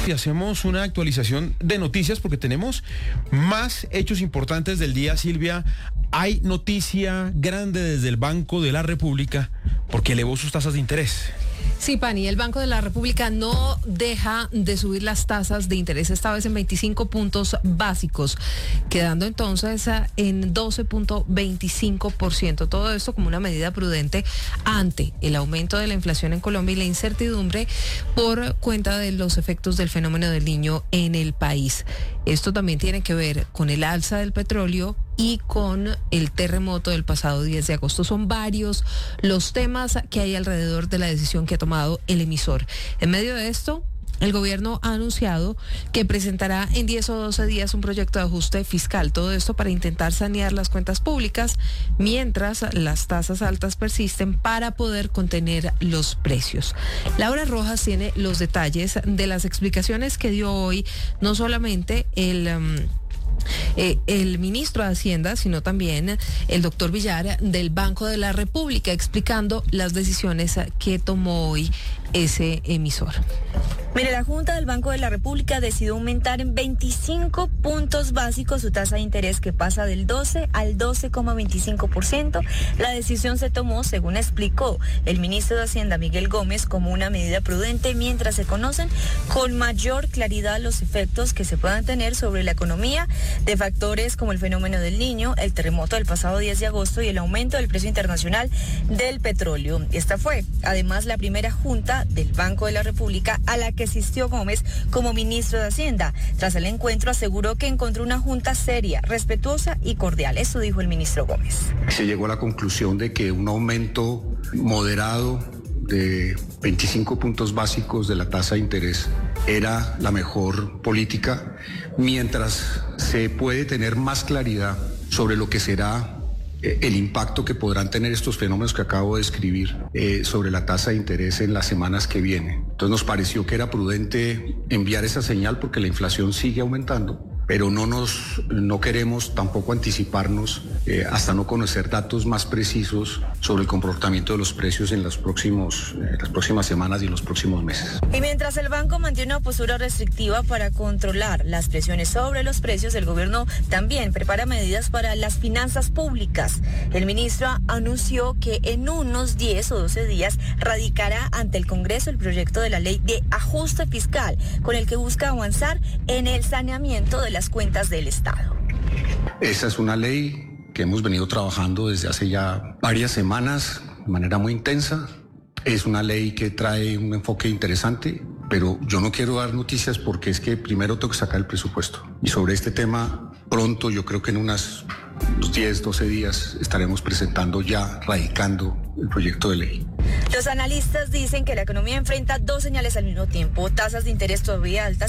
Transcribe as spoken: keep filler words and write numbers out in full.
Y hacemos una actualización de noticias porque tenemos más hechos importantes del día, Silvia. Hay noticia grande desde el Banco de la República porque elevó sus tasas de interés. Sí, Pani, el Banco de la República no deja de subir las tasas de interés, esta vez en veinticinco puntos básicos, quedando entonces en doce punto veinticinco por ciento. Todo esto como una medida prudente ante el aumento de la inflación en Colombia y la incertidumbre por cuenta de los efectos del fenómeno del Niño en el país. Esto también tiene que ver con el alza del petróleo y con el terremoto del pasado diez de agosto. Son varios los temas que hay alrededor de la decisión que ha tomado el emisor. En medio de esto, el gobierno ha anunciado que presentará en diez o doce días un proyecto de ajuste fiscal. Todo esto para intentar sanear las cuentas públicas mientras las tasas altas persisten para poder contener los precios. Laura Rojas tiene los detalles de las explicaciones que dio hoy no solamente el... Um, Eh, el ministro de Hacienda, sino también el doctor Villar del Banco de la República, explicando las decisiones que tomó hoy ese emisor. Mire, la Junta del Banco de la República decidió aumentar en veinticinco puntos básicos su tasa de interés, que pasa del doce al doce coma veinticinco por ciento. La decisión se tomó, según explicó el ministro de Hacienda, Miguel Gómez, como una medida prudente mientras se conocen con mayor claridad los efectos que se puedan tener sobre la economía de factores como el fenómeno del Niño, el terremoto del pasado diez de agosto y el aumento del precio internacional del petróleo. Esta fue, además, la primera junta del Banco de la República a la que asistió Gómez como ministro de Hacienda. Tras el encuentro aseguró que encontró una junta seria, respetuosa y cordial. Eso dijo el ministro Gómez. Se llegó a la conclusión de que un aumento moderado de veinticinco puntos básicos de la tasa de interés era la mejor política, mientras se puede tener más claridad sobre lo que será el impacto que podrán tener estos fenómenos que acabo de describir eh, sobre la tasa de interés en las semanas que vienen. Entonces nos pareció que era prudente enviar esa señal porque la inflación sigue aumentando, pero no nos no queremos tampoco anticiparnos eh, hasta no conocer datos más precisos sobre el comportamiento de los precios en los próximos, eh, las próximas semanas y los próximos meses. Y mientras el banco mantiene una postura restrictiva para controlar las presiones sobre los precios, el gobierno también prepara medidas para las finanzas públicas. El ministro anunció que en unos diez o doce días radicará ante el Congreso el proyecto de la ley de ajuste fiscal, con el que busca avanzar en el saneamiento de las cuentas del Estado. Esa es una ley que hemos venido trabajando desde hace ya varias semanas de manera muy intensa. Es una ley que trae un enfoque interesante, pero yo no quiero dar noticias porque es que primero tengo que sacar el presupuesto. Y sobre este tema, pronto, yo creo que en unas, unos diez, doce días estaremos presentando ya, radicando el proyecto de ley. Los analistas dicen que la economía enfrenta dos señales al mismo tiempo: tasas de interés todavía altas